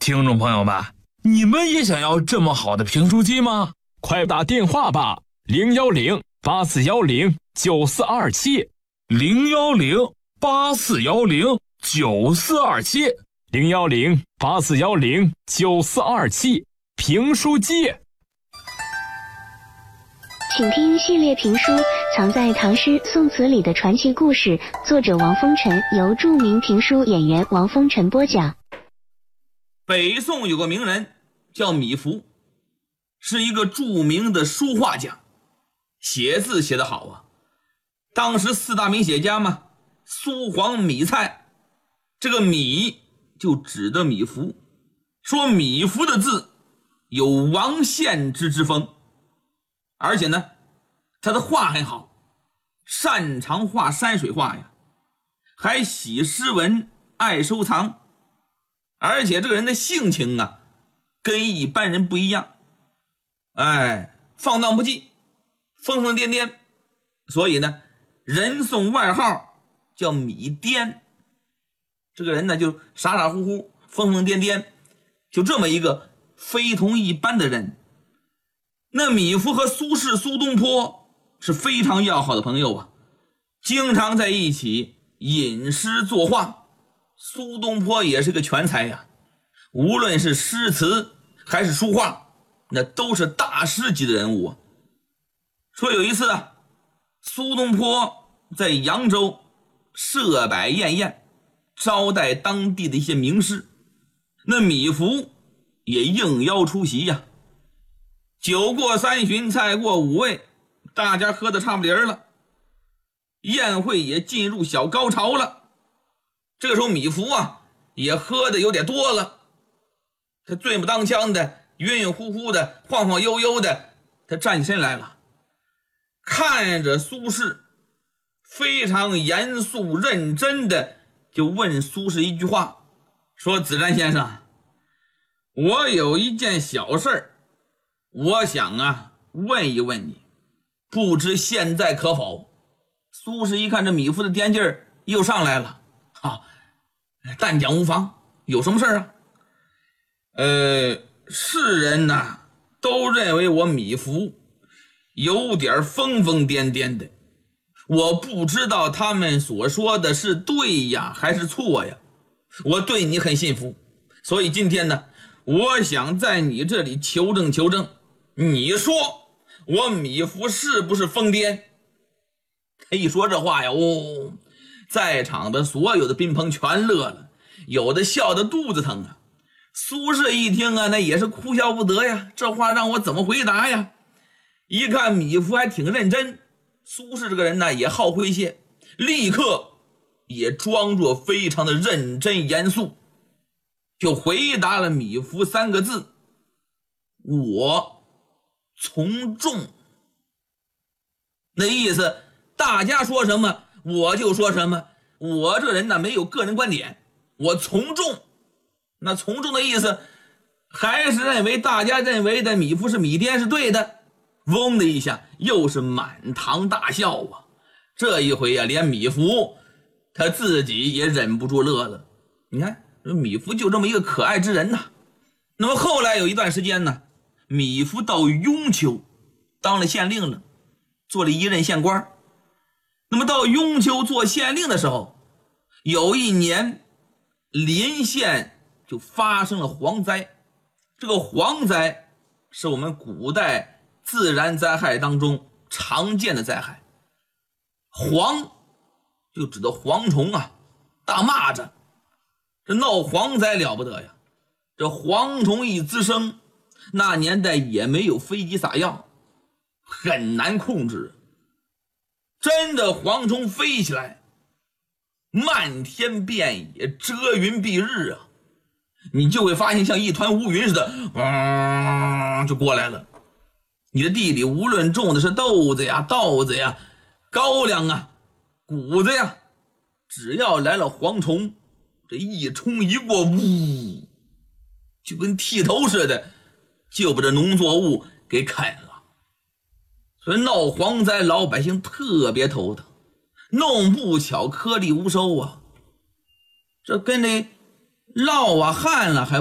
听众朋友们，你们也想要这么好的评书机吗？ 快打电话吧，010-8410-9427 010-8410-9427 010-8410-9427评书机。 请听系列评书《藏在唐诗宋词里的传奇故事》，作者王风尘，由著名评书演员王风尘播讲。 北宋有个名人叫米芾，是一个著名的书画家，写字写得好啊。当时四大名写家嘛，苏黄米蔡，这个米就指的米芾，说米芾的字有王献之风，而且呢他的画很好，擅长画山水画呀，还喜诗文，爱收藏，而且这个人的性情啊跟一般人不一样，放荡不羁，疯疯癫癫，所以呢人送外号叫米癫。这个人呢就傻傻乎乎，疯疯癫癫，就这么一个非同一般的人。那米芾和苏轼、苏东坡是非常要好的朋友啊，经常在一起吟诗作画。苏东坡也是个全才呀，无论是诗词还是书画，那都是大师级的人物啊。说有一次啊，苏东坡在扬州设摆宴宴，招待当地的一些名士，那米芾也应邀出席呀。酒过三巡，菜过五味，大家喝得差不离儿了，宴会也进入小高潮了。这个时候米芾啊也喝得有点多了，他醉不当腔的，晕晕乎乎的，晃晃悠悠的，他站起身来了，看着苏轼，非常严肃认真的就问苏轼一句话，说：子瞻先生，我有一件小事儿，我想问一问你，不知现在可否？苏轼一看这米芾的颠劲儿又上来了，但讲无妨，有什么事儿啊？世人都认为我米芾有点疯疯癫癫的，我不知道他们所说的是对呀还是错呀。我对你很信服，所以今天呢，我想在你这里求证求证，你说我米芾是不是疯癫？他一说这话呀，在场的所有的宾朋全乐了，有的笑得肚子疼啊。苏轼一听那也是哭笑不得呀，这话让我怎么回答呀？一看米芾还挺认真，苏轼这个人也好诙谐，立刻也装作非常的认真严肃，就回答了米芾三个字：我从众。那意思大家说什么我就说什么，我这人没有个人观点，我从众。那从众的意思还是认为大家认为的米芾是米癫是对的。嗡的一下又是满堂大笑啊。这一回连米芾他自己也忍不住乐了。你看米芾就这么一个可爱之人那么后来有一段时间米芾到雍丘当了县令了，做了一任县官。那么到雍丘做县令的时候，有一年临县就发生了蝗灾。这个蝗灾是我们古代自然灾害当中常见的灾害。蝗就指的蝗虫大蚂蚱，这闹蝗灾了不得呀。这蝗虫一滋生，那年代也没有飞机撒药，很难控制。真的蝗虫飞起来，漫天遍野，遮云蔽日你就会发现像一团乌云似的，就过来了。你的地里无论种的是豆子呀、稻子呀、高粱谷子呀，只要来了蝗虫，这一冲一过，就跟剃头似的，就把这农作物给啃了。所以闹蝗灾，老百姓特别头疼，弄不巧颗粒无收这跟这涝旱了还